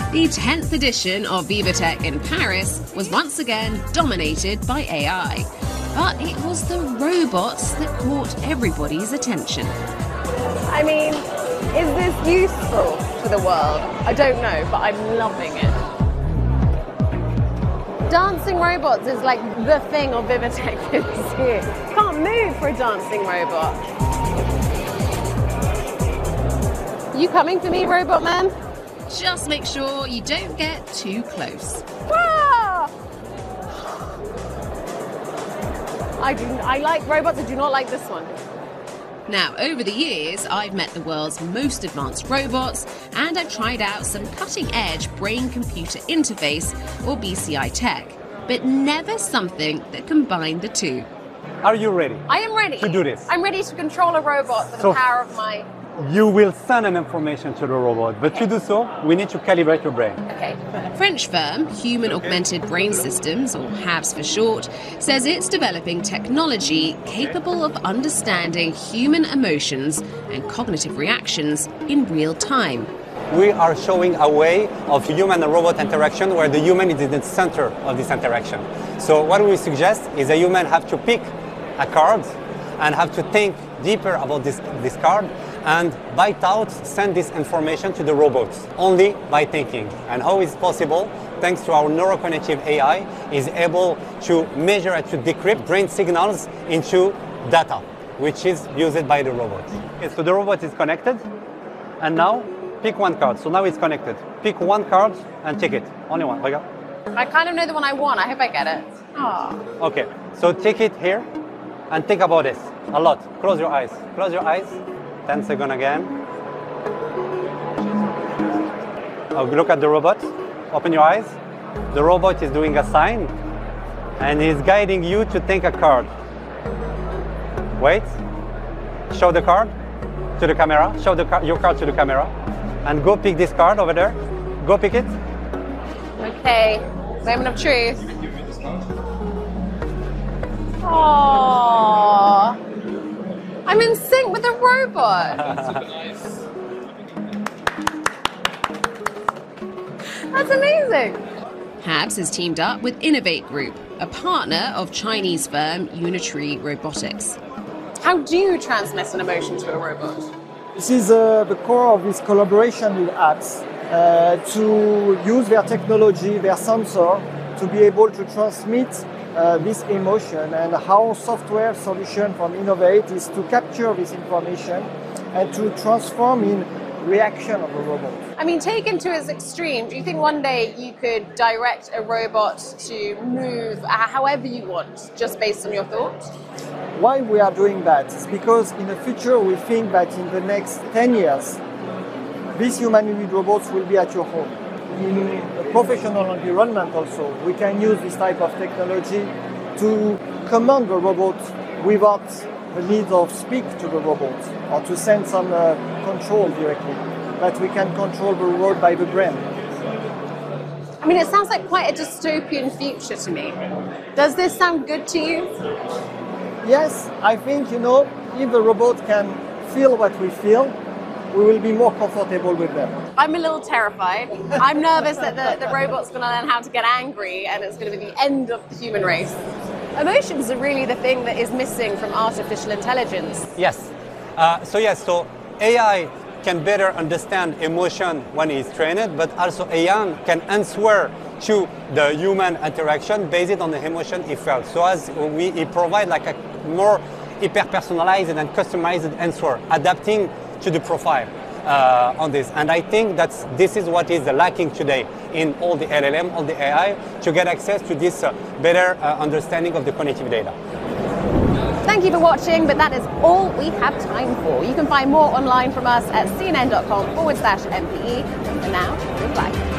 The 10th edition of VivaTech in Paris was once again dominated by AI. But it was the robots that caught everybody's attention. I mean, is this useful for the world? I don't know, but I'm loving it. Dancing robots is like the thing of VivaTech this year. Can't move for a dancing robot. You coming for me, Robot Man? Just make sure you don't get too close. Ah! I like robots, I do not like this one. Now, over the years, I've met the world's most advanced robots, and I've tried out some cutting-edge brain-computer interface, or BCI tech, but never something that combined the two. Are you ready? I am ready. To do this? I'm ready to control a robot with the power of my... You will send an information to the robot, but to do so, we need to calibrate your brain. Okay. French firm Human Augmented Brain Systems, or HABS for short, says it's developing technology capable of understanding human emotions and cognitive reactions in real time. We are showing a way of human and robot interaction where the human is in the center of this interaction. So what we suggest is a human have to pick a card and have to think deeper about this card, and by thought send this information to the robots only by thinking. And how is it possible? Thanks to our neurocognitive AI is able to measure and to decrypt brain signals into data, which is used by the robot. Okay, so the robot is connected, and now pick one card. So now it's connected. Pick one card and take it. Only one. Regarde. I kind of know the one I want. I hope I get it. Oh. Okay, so take it here and think about this a lot. Close your eyes. Close your eyes. 10 seconds again. Oh, look at the robot. Open your eyes. The robot is doing a sign and he's guiding you to take a card. Wait. Show the card to the camera. Show your card to the camera. And go pick this card over there. Go pick it. Okay. Moment of truth. Aww. I'm in sync with the robot. That's amazing. HABS has teamed up with Innovate Group, a partner of Chinese firm Unitree Robotics. How do you transmit an emotion to a robot? This is the core of this collaboration with HABS to use their technology, their sensor, to be able to transmit this emotion, and our software solution from Innovate is to capture this information and to transform in reaction of a robot. I mean, taken to its extreme, do you think one day you could direct a robot to move however you want, just based on your thoughts? Why we are doing that is because in the future we think that in the next 10 years, these humanoid robots will be at your home. In a professional environment also, we can use this type of technology to command the robot without the need of speak to the robot or to send some control directly, but we can control the robot by the brain. I mean, it sounds like quite a dystopian future to me. Does this sound good to you? Yes, I think, if the robot can feel what we feel, we will be more comfortable with them. I'm a little terrified. I'm nervous that the robot's going to learn how to get angry and it's going to be the end of the human race. Emotions are really the thing that is missing from artificial intelligence. Yes. So AI can better understand emotion when it's trained, but also AI can answer to the human interaction based on the emotion he felt. So as we provide like a more hyper-personalized and customized answer, adapting to the profile on this. And I think this is what is lacking today in all the LLM, all the AI, to get access to this better understanding of the cognitive data. Thank you for watching, but that is all we have time for. You can find more online from us at cnn.com/MPE. And now, goodbye.